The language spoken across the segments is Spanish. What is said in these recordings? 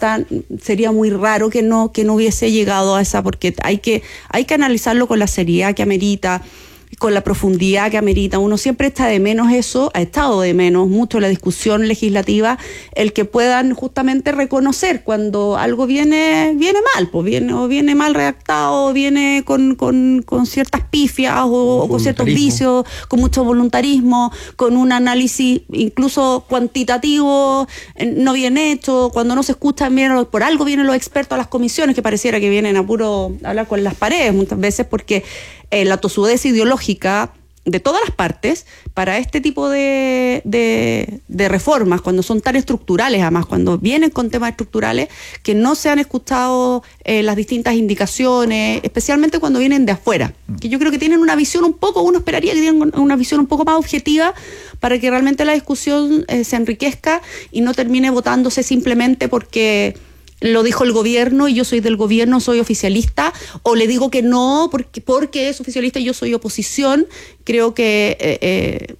mixta, sería muy raro que no hubiese llegado a esa, porque hay que analizarlo con la seriedad que amerita, con la profundidad que amerita. Uno siempre está de menos eso, ha estado de menos mucho la discusión legislativa, el que puedan justamente reconocer cuando algo viene mal, pues viene mal redactado, viene con ciertas pifias o con ciertos vicios, con mucho voluntarismo, con un análisis incluso cuantitativo no bien hecho, cuando no se escuchan bien, por algo vienen los expertos a las comisiones, que pareciera que vienen a puro hablar con las paredes muchas veces, porque la tosudez ideológica de todas las partes para este tipo de reformas, cuando son tan estructurales, además, cuando vienen con temas estructurales, que no se han escuchado las distintas indicaciones, especialmente cuando vienen de afuera, que yo creo que tienen una visión uno esperaría que tengan una visión un poco más objetiva para que realmente la discusión se enriquezca y no termine votándose simplemente porque lo dijo el gobierno y yo soy del gobierno, soy oficialista, o le digo que no porque es oficialista y yo soy oposición. Creo que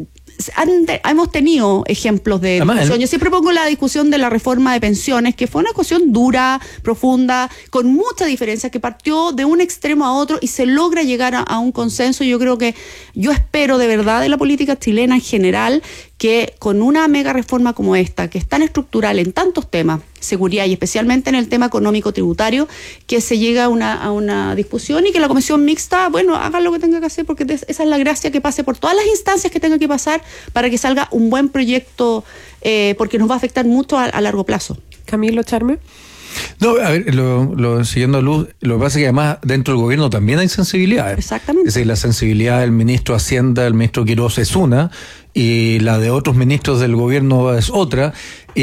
hemos tenido ejemplos de discusión. Yo siempre pongo la discusión de la reforma de pensiones, que fue una discusión dura, profunda, con mucha diferencia, que partió de un extremo a otro y se logra llegar a un consenso. Yo espero de verdad de la política chilena en general que con una mega reforma como esta, que es tan estructural en tantos temas, seguridad y especialmente en el tema económico tributario, que se llegue a una discusión y que la comisión mixta, haga lo que tenga que hacer, porque esa es la gracia, que pase por todas las instancias que tenga que pasar para que salga un buen proyecto, porque nos va a afectar mucho a largo plazo. Camilo Charme. No, a ver, siguiendo a Luz, lo que pasa es que además dentro del gobierno también hay sensibilidades. Exactamente. Es decir, la sensibilidad del ministro de Hacienda, el ministro Quirós, es una, y la de otros ministros del gobierno es otra.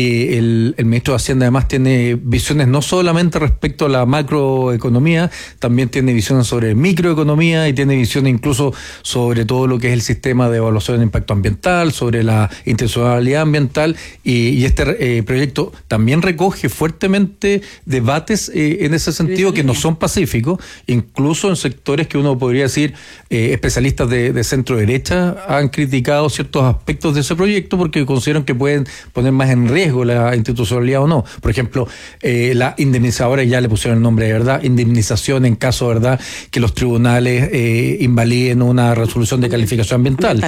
El ministro de Hacienda además tiene visiones no solamente respecto a la macroeconomía, también tiene visiones sobre microeconomía y tiene visiones incluso sobre todo lo que es el sistema de evaluación de impacto ambiental, sobre la intencionalidad ambiental, y este proyecto también recoge fuertemente debates en ese sentido que no son pacíficos, incluso en sectores que uno podría decir especialistas de centro derecha han criticado ciertos aspectos de ese proyecto porque consideran que pueden poner más en riesgo la institucionalidad o no. Por ejemplo, la indemnizadora, ya le pusieron el nombre de verdad, indemnización en caso, ¿verdad?, que los tribunales invaliden una resolución de calificación ambiental.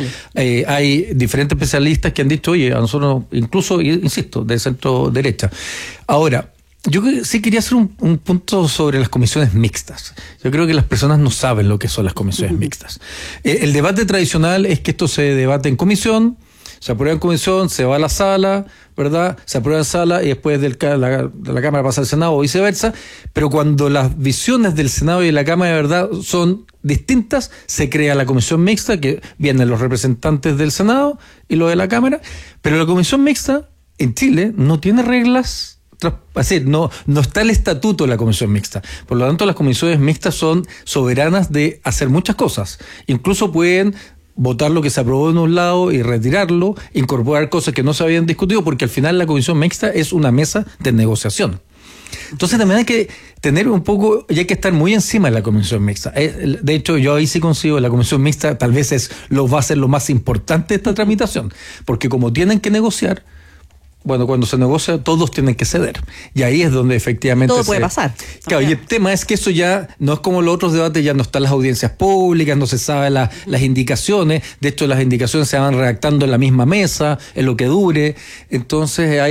Hay diferentes especialistas que han dicho, oye, a nosotros, incluso, insisto, de centro derecha. Ahora, yo sí quería hacer un punto sobre las comisiones mixtas. Yo creo que las personas no saben lo que son las comisiones mixtas. El debate tradicional es que esto se debate en comisión, se aprueba en comisión, se va a la sala, ¿verdad? Se aprueba en sala y después de la Cámara pasa al Senado o viceversa. Pero cuando las visiones del Senado y de la Cámara de verdad son distintas, se crea la comisión mixta, que vienen los representantes del Senado y los de la Cámara. Pero la comisión mixta en Chile no tiene reglas. Así, no está el estatuto de la comisión mixta. Por lo tanto, las comisiones mixtas son soberanas de hacer muchas cosas. Incluso pueden votar lo que se aprobó en un lado y retirarlo, incorporar cosas que no se habían discutido, porque al final la comisión mixta es una mesa de negociación. Entonces también hay que tener un poco, y hay que estar muy encima de la comisión mixta. De hecho, yo ahí sí consigo la comisión mixta tal vez va a ser lo más importante de esta tramitación, porque como tienen que negociar, cuando se negocia, todos tienen que ceder. Y ahí es donde efectivamente todo puede pasar. Claro, y el tema es que eso ya no es como los otros debates, ya no están las audiencias públicas, no se sabe las indicaciones. De hecho, las indicaciones se van redactando en la misma mesa, en lo que dure. Entonces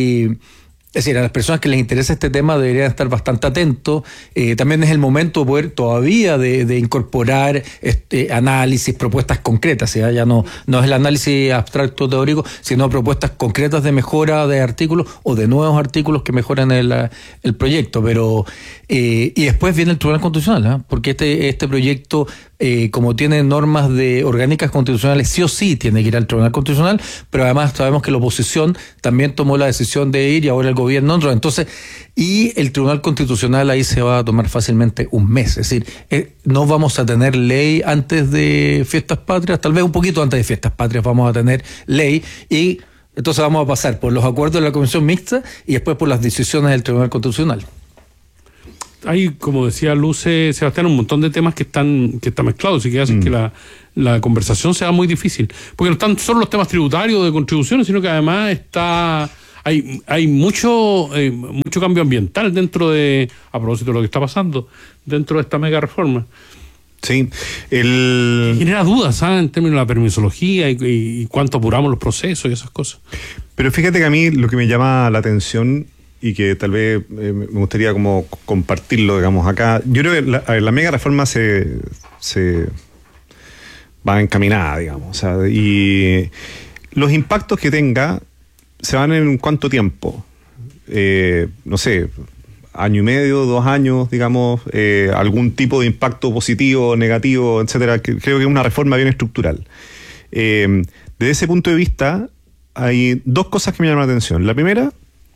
es decir, a las personas que les interesa este tema deberían estar bastante atentos. También es el momento de poder todavía de incorporar análisis, propuestas concretas. ¿sí? Ya no es el análisis abstracto teórico, sino propuestas concretas de mejora de artículos o de nuevos artículos que mejoran el proyecto. Pero y después viene el Tribunal Constitucional, porque este proyecto, como tiene normas orgánicas constitucionales, sí o sí tiene que ir al Tribunal Constitucional, pero además sabemos que la oposición también tomó la decisión de ir y ahora el gobierno no. Entonces, y el Tribunal Constitucional ahí se va a tomar fácilmente un mes. Es decir, no vamos a tener ley antes de Fiestas Patrias, tal vez un poquito antes de Fiestas Patrias vamos a tener ley, y entonces vamos a pasar por los acuerdos de la Comisión Mixta y después por las decisiones del Tribunal Constitucional. Hay, como decía Luce, Sebastián, un montón de temas que están mezclados y que hacen que la conversación sea muy difícil. Porque no están solo los temas tributarios de contribuciones, sino que además hay mucho cambio ambiental a propósito de lo que está pasando dentro de esta mega reforma. Sí, genera dudas, ¿sabes? En términos de la permisología y cuánto apuramos los procesos y esas cosas. Pero fíjate que a mí lo que me llama la atención y que tal vez me gustaría como compartirlo, digamos, acá. Yo creo que la mega reforma se va encaminada, digamos. O sea, y los impactos que tenga se van en cuánto tiempo. No sé, año y medio, 2 años, digamos, algún tipo de impacto positivo, negativo, etcétera. Creo que es una reforma bien estructural. Desde ese punto de vista, hay 2 cosas que me llaman la atención. La primera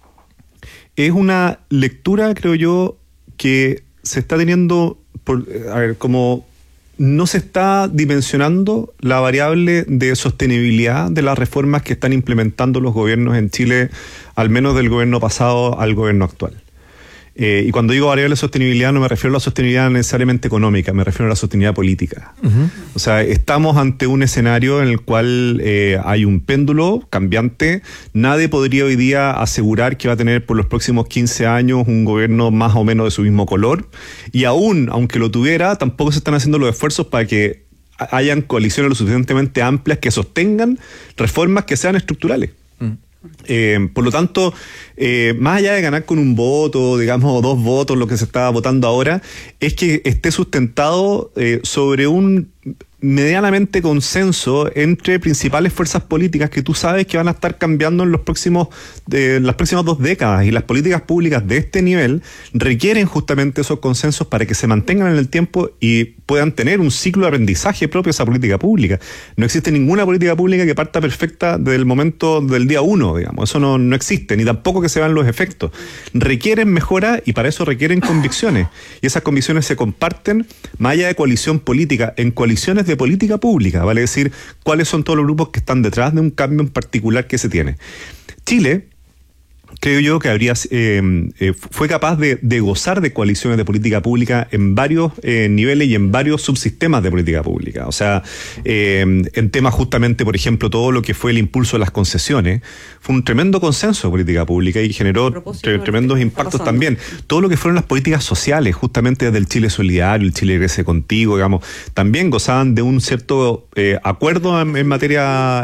es una lectura, creo yo, que se está teniendo, como no se está dimensionando la variable de sostenibilidad de las reformas que están implementando los gobiernos en Chile, al menos del gobierno pasado al gobierno actual. Y cuando digo variable de sostenibilidad no me refiero a la sostenibilidad necesariamente económica, me refiero a la sostenibilidad política. Uh-huh. O sea, estamos ante un escenario en el cual hay un péndulo cambiante. Nadie podría hoy día asegurar que va a tener por los próximos 15 años un gobierno más o menos de su mismo color. Y aunque lo tuviera, tampoco se están haciendo los esfuerzos para que hayan coaliciones lo suficientemente amplias que sostengan reformas que sean estructurales. Por lo tanto, más allá de ganar con un voto, digamos, o 2 votos, lo que se está votando ahora, es que esté sustentado sobre un medianamente consenso entre principales fuerzas políticas que tú sabes que van a estar cambiando en las próximas 2 décadas, y las políticas públicas de este nivel requieren justamente esos consensos para que se mantengan en el tiempo y puedan tener un ciclo de aprendizaje propio de esa política pública. No existe ninguna política pública que parta perfecta desde el momento del día 1, digamos. Eso no existe, ni tampoco que se vean los efectos. Requieren mejora y para eso requieren convicciones. Y esas convicciones se comparten más allá de coalición política, en coaliciones de política pública, vale decir, cuáles son todos los grupos que están detrás de un cambio en particular que se tiene. Chile, creo yo que fue capaz de gozar de coaliciones de política pública en varios niveles y en varios subsistemas de política pública. O sea, en temas justamente, por ejemplo, todo lo que fue el impulso de las concesiones, fue un tremendo consenso de política pública y generó tremendos impactos también. Todo lo que fueron las políticas sociales, justamente desde el Chile Solidario, el Chile Crece Contigo, digamos, también gozaban de un cierto acuerdo en materia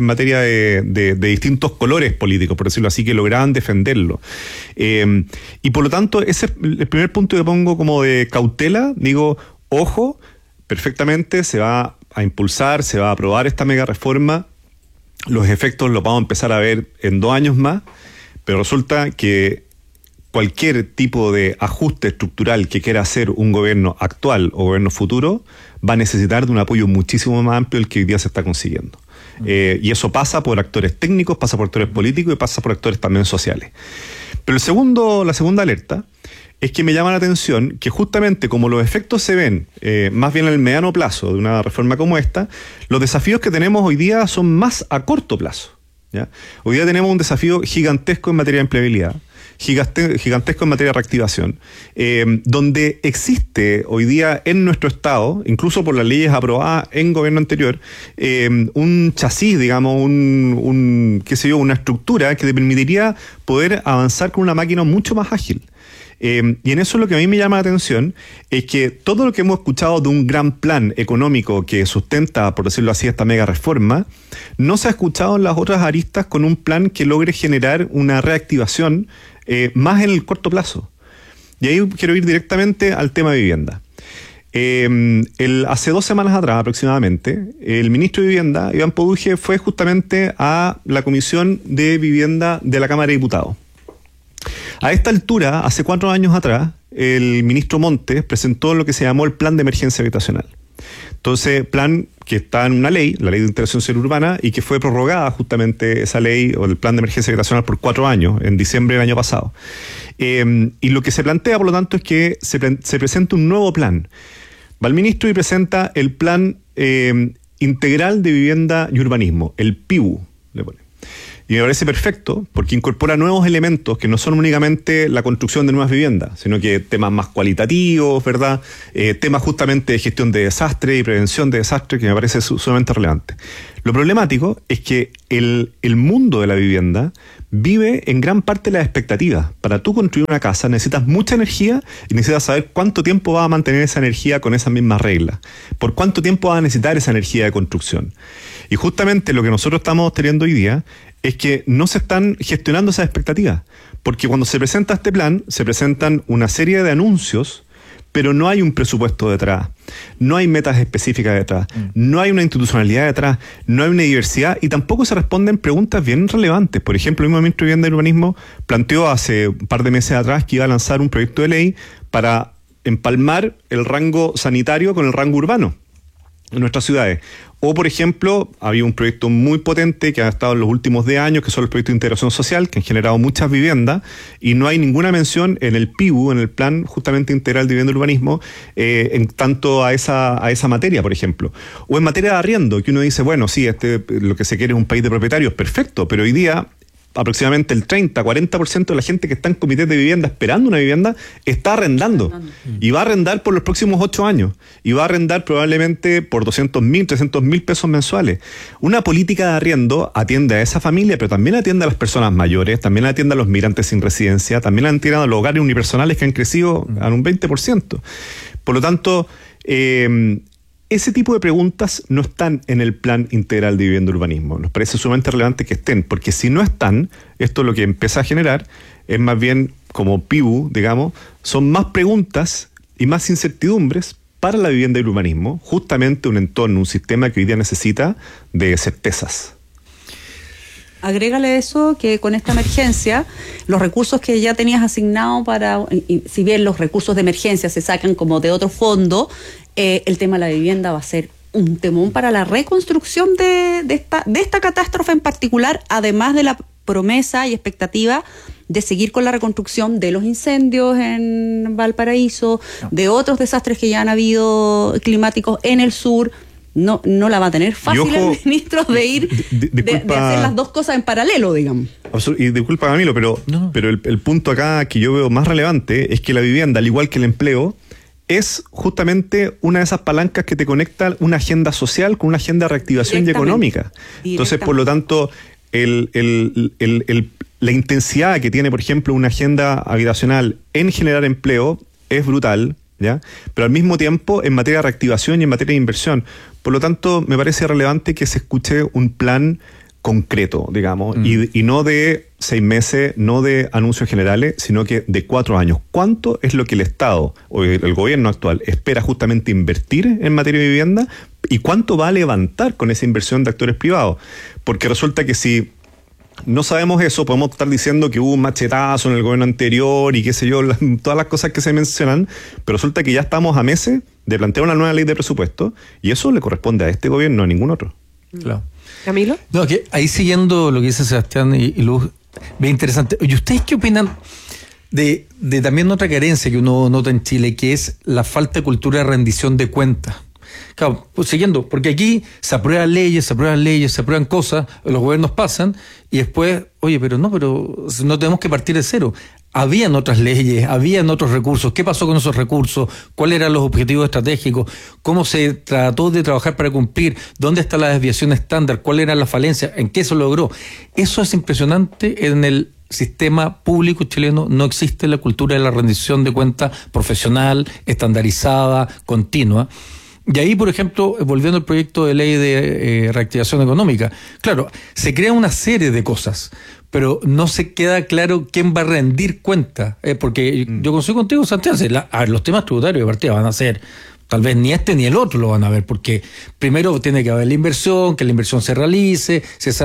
de distintos colores políticos, por decirlo así, que lograban defenderlo. Y por lo tanto, ese es el primer punto que pongo como de cautela. Digo, ojo, perfectamente se va a impulsar, se va a aprobar esta mega reforma. Los efectos los vamos a empezar a ver en 2 años más, pero resulta que cualquier tipo de ajuste estructural que quiera hacer un gobierno actual o gobierno futuro va a necesitar de un apoyo muchísimo más amplio del que hoy día se está consiguiendo. Y eso pasa por actores técnicos, pasa por actores políticos y pasa por actores también sociales. Pero la segunda alerta es que me llama la atención que justamente como los efectos se ven más bien en el mediano plazo de una reforma como esta, los desafíos que tenemos hoy día son más a corto plazo, ¿ya? Hoy día tenemos un desafío gigantesco en materia de empleabilidad, gigantesco en materia de reactivación, donde existe hoy día en nuestro Estado, incluso por las leyes aprobadas en gobierno anterior, un chasis, digamos, una estructura que te permitiría poder avanzar con una máquina mucho más ágil. Y en eso lo que a mí me llama la atención es que todo lo que hemos escuchado de un gran plan económico que sustenta, por decirlo así, esta mega reforma, no se ha escuchado en las otras aristas con un plan que logre generar una reactivación más en el corto plazo. Y ahí quiero ir directamente al tema de vivienda. Hace 2 semanas atrás aproximadamente, el ministro de Vivienda, Iván Poduje, fue justamente a la Comisión de Vivienda de la Cámara de Diputados. A esta altura, hace 4 años atrás, el ministro Montes presentó lo que se llamó el Plan de Emergencia Habitacional. Entonces, plan que está en una ley, la Ley de Integración Social Urbana, y que fue prorrogada justamente esa ley o el Plan de Emergencia Habitacional por 4 años, en diciembre del año pasado. Y lo que se plantea, por lo tanto, es que se presenta un nuevo plan. Va el ministro y presenta el Plan Integral de Vivienda y Urbanismo, el PIU, le pone. Y me parece perfecto porque incorpora nuevos elementos que no son únicamente la construcción de nuevas viviendas, sino que temas más cualitativos, ¿verdad? Temas justamente de gestión de desastre y prevención de desastre que me parece sumamente relevante. Lo problemático es que el mundo de la vivienda vive en gran parte de las expectativas. Para tú construir una casa necesitas mucha energía y necesitas saber cuánto tiempo vas a mantener esa energía con esas mismas reglas. Por cuánto tiempo vas a necesitar esa energía de construcción. Y justamente lo que nosotros estamos teniendo hoy día es que no se están gestionando esas expectativas. Porque cuando se presenta este plan, se presentan una serie de anuncios, pero no hay un presupuesto detrás, no hay metas específicas detrás, no hay una institucionalidad detrás, no hay una diversidad y tampoco se responden preguntas bien relevantes. Por ejemplo, el mismo ministro de Vivienda y Urbanismo planteó hace un par de meses atrás que iba a lanzar un proyecto de ley para empalmar el rango sanitario con el rango urbano en nuestras ciudades. O, por ejemplo, había un proyecto muy potente que ha estado en los últimos 10 años, que son los proyectos de integración social, que han generado muchas viviendas, y no hay ninguna mención en el PIU, en el Plan justamente Integral de Vivienda y Urbanismo, en tanto a esa materia, por ejemplo. O en materia de arriendo, que uno dice, bueno, sí, lo que se quiere es un país de propietarios, perfecto, pero hoy día aproximadamente el 30-40% de la gente que está en comités de vivienda esperando una vivienda está arrendando. Y va a arrendar por los próximos 8 años. Y va a arrendar probablemente por 200.000, 300.000 pesos mensuales. Una política de arriendo atiende a esa familia, pero también atiende a las personas mayores, también atiende a los migrantes sin residencia, también atiende a los hogares unipersonales que han crecido en un 20%. Por lo tanto, ese tipo de preguntas no están en el Plan Integral de Vivienda y Urbanismo. Nos parece sumamente relevante que estén, porque si no están, esto lo que empieza a generar es más bien como PIU, digamos, son más preguntas y más incertidumbres para la vivienda y el urbanismo, justamente un entorno, un sistema que hoy día necesita de certezas. Agrégale eso, que con esta emergencia, los recursos que ya tenías asignados si bien los recursos de emergencia se sacan como de otro fondo, el tema de la vivienda va a ser un temón para la reconstrucción de esta catástrofe en particular, además de la promesa y expectativa de seguir con la reconstrucción de los incendios en Valparaíso, de otros desastres que ya han habido climáticos en el sur. No la va a tener fácil el ministro de hacer las dos cosas en paralelo, digamos. Y disculpa, Camilo, pero el punto acá que yo veo más relevante es que la vivienda, al igual que el empleo, es justamente una de esas palancas que te conecta una agenda social con una agenda de reactivación y económica. Entonces, por lo tanto, la intensidad que tiene, por ejemplo, una agenda habitacional en generar empleo es brutal, ¿ya? Pero al mismo tiempo en materia de reactivación y en materia de inversión. Por lo tanto, me parece relevante que se escuche un plan concreto, digamos, y no de 6 meses, no de anuncios generales, sino que de 4 años. ¿Cuánto es lo que el Estado o el gobierno actual espera justamente invertir en materia de vivienda y cuánto va a levantar con esa inversión de actores privados? Porque resulta que si no sabemos eso, podemos estar diciendo que hubo un machetazo en el gobierno anterior y qué sé yo, todas las cosas que se mencionan, pero resulta que ya estamos a meses de plantear una nueva ley de presupuesto y eso le corresponde a este gobierno, a ningún otro. Claro. ¿Camilo? No, que ahí siguiendo lo que dice Sebastián y Luz, bien interesante. ¿Y ustedes qué opinan de también otra carencia que uno nota en Chile, que es la falta de cultura de rendición de cuentas? Claro, pues siguiendo, porque aquí se aprueban leyes, se aprueban cosas, los gobiernos pasan y después, pero no tenemos que partir de cero. Habían otras leyes, habían otros recursos. ¿Qué pasó con esos recursos? ¿Cuáles eran los objetivos estratégicos? ¿Cómo se trató de trabajar para cumplir? ¿Dónde está la desviación estándar? ¿Cuáles eran las falencias? ¿En qué se logró? Eso es impresionante. En el sistema público chileno no existe la cultura de la rendición de cuentas profesional, estandarizada, continua. Y ahí, por ejemplo, volviendo al proyecto de ley de reactivación económica, claro, se crea una serie de cosas, pero no se queda claro quién va a rendir cuenta, porque yo coincido contigo, Santiago, los temas tributarios de partida van a ser, tal vez ni este ni el otro lo van a ver, porque primero tiene que haber la inversión, que la inversión se realice,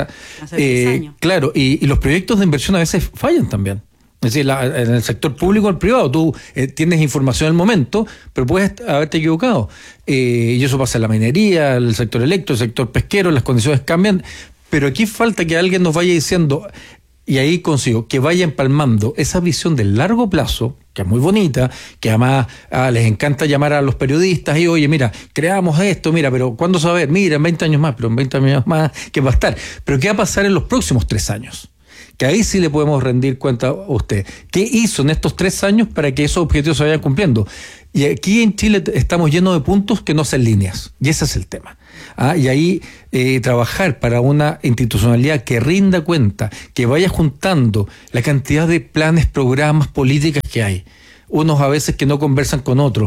claro, y los proyectos de inversión a veces fallan también. Es decir, en el sector público o el privado, tú tienes información en el momento, pero puedes haberte equivocado. Y eso pasa en la minería, el sector eléctrico, el sector pesquero, las condiciones cambian. Pero aquí falta que alguien nos vaya diciendo, y ahí consigo, que vaya empalmando esa visión de largo plazo, que es muy bonita, que además les encanta llamar a los periodistas y, oye, mira, creamos esto, mira, pero ¿cuándo se va a ver? Mira, en 20 años más, pero en 20 años más, ¿qué va a estar? Pero ¿qué va a pasar en los próximos 3 años? que ahí sí le podemos rendir cuenta a usted. ¿Qué hizo en estos 3 años para que esos objetivos se vayan cumpliendo? Y aquí en Chile estamos llenos de puntos que no son líneas, y ese es el tema. Y ahí trabajar para una institucionalidad que rinda cuenta, que vaya juntando la cantidad de planes, programas, políticas que hay. Unos a veces que no conversan con otros,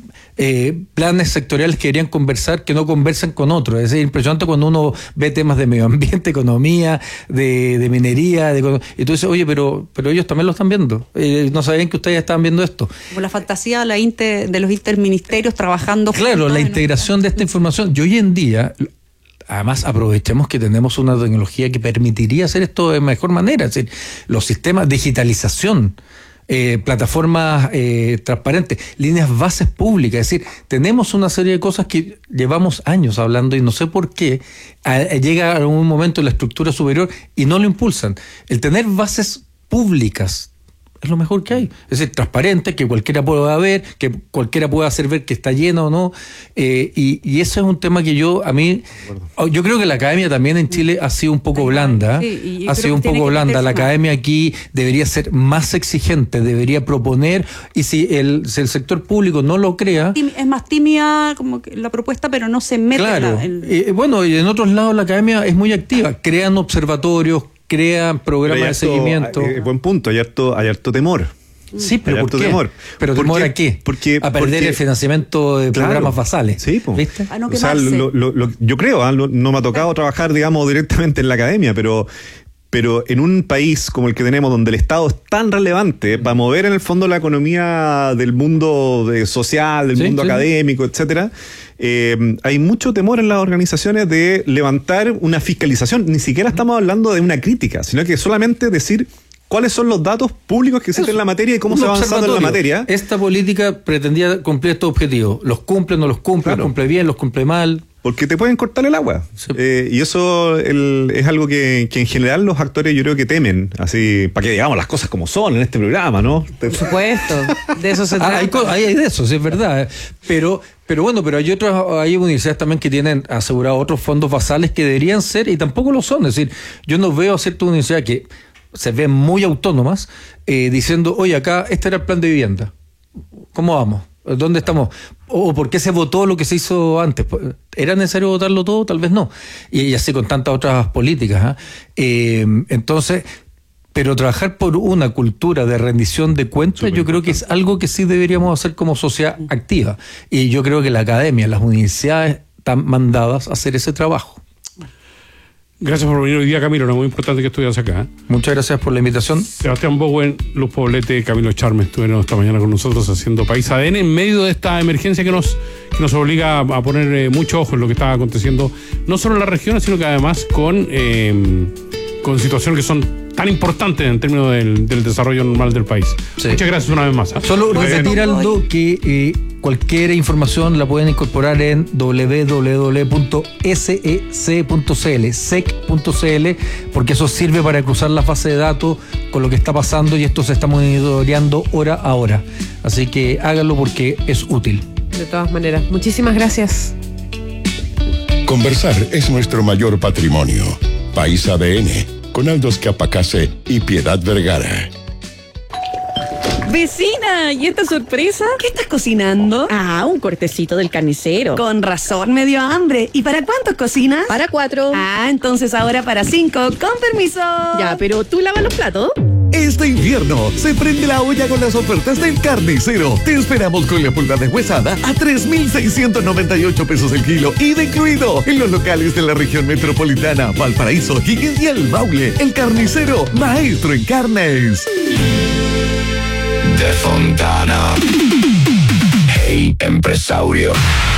planes sectoriales que deberían conversar, que no conversan con otros. Es impresionante cuando uno ve temas de medio ambiente, economía, de minería, y tú dices, oye, pero ellos también lo están viendo. No sabían que ustedes estaban viendo esto. Como la fantasía de los interministerios trabajando. Claro, la integración de esta información. Y hoy en día, además, aprovechemos que tenemos una tecnología que permitiría hacer esto de mejor manera. Es decir, los sistemas, digitalización, plataformas transparentes, líneas bases públicas. Es decir, tenemos una serie de cosas que llevamos años hablando y no sé por qué llega a un momento en la estructura superior y no lo impulsan. El tener bases públicas es lo mejor que hay. Es decir, transparente, que cualquiera pueda ver, que cualquiera pueda hacer ver que está lleno o no. Y ese es un tema que yo creo que la academia también en Chile ha sido un poco blanda. Sí, ha sido un poco blanda. La academia aquí debería ser más exigente, debería proponer, y si el sector público no lo crea... Es más tímida como que la propuesta, pero no se mete. Claro. Bueno, y en otros lados la academia es muy activa. Crean observatorios, crean programas de seguimiento. Buen punto, hay harto temor. Sí, pero ¿por qué? Temor. ¿Pero temor a qué? A perder el financiamiento de programas basales. Sí, ¿viste? No, o sea, yo creo, no me ha tocado trabajar, digamos, directamente en la academia, pero en un país como el que tenemos, donde el Estado es tan relevante para mover en el fondo la economía del mundo social, del mundo académico, etcétera, hay mucho temor en las organizaciones de levantar una fiscalización. Ni siquiera estamos hablando de una crítica, sino que solamente decir cuáles son los datos públicos que existen en la materia y cómo se va avanzando en la materia. Esta política pretendía cumplir estos objetivos. ¿Los cumple, no los cumple? Claro. ¿Los cumple bien, los cumple mal? Porque te pueden cortar el agua. Sí. Y eso es algo que en general los actores yo creo que temen, así, para que digamos las cosas como son en este programa, ¿no? Por supuesto, de eso se trata. Hay de eso, sí, es verdad. Pero hay universidades también que tienen asegurados otros fondos basales que deberían ser y tampoco lo son. Es decir, yo no veo a ciertas universidades que se ven muy autónomas diciendo, oye, acá este era el plan de vivienda. ¿Cómo vamos? ¿Dónde estamos? ¿O por qué se votó lo que se hizo antes? ¿Era necesario votarlo todo? Tal vez no. Y así con tantas otras políticas. Entonces, pero trabajar por una cultura de rendición de cuentas, yo creo que es algo que sí deberíamos hacer como sociedad activa. Y yo creo que la academia, las universidades están mandadas a hacer ese trabajo. Gracias por venir hoy día, Camilo. Era muy importante que estuvieras acá. Muchas gracias por la invitación. Sebastián Bowen, Luz Poblete, Camilo Charme estuvieron esta mañana con nosotros haciendo País ADN en medio de esta emergencia que nos obliga a poner mucho ojo en lo que está aconteciendo, no solo en la región, sino que además con situaciones que son tan importantes en términos del desarrollo normal del país. Sí. Muchas gracias una vez más. Solo repetir algo, que cualquier información la pueden incorporar en www.sec.cl, porque eso sirve para cruzar la base de datos con lo que está pasando y esto se está monitoreando hora a hora. Así que háganlo porque es útil. De todas maneras, muchísimas gracias. Conversar es nuestro mayor patrimonio. País ADN, con Aldo Scapacase y Piedad Vergara. Vecina, ¿y esta sorpresa? ¿Qué estás cocinando? Ah, un cortecito del carnicero. Con razón me dio hambre. ¿Y para cuántos cocinas? Para 4. Ah, entonces ahora para 5. Con permiso. Ya, pero ¿tú lavas los platos? Este invierno se prende la olla con las ofertas del carnicero. Te esperamos con la pulpa deshuesada a 3,698 pesos el kilo, ida incluido, en los locales de la región metropolitana, Valparaíso, Higgins y El Maule. El carnicero, maestro en carnes. De Fontana. Hey, empresario.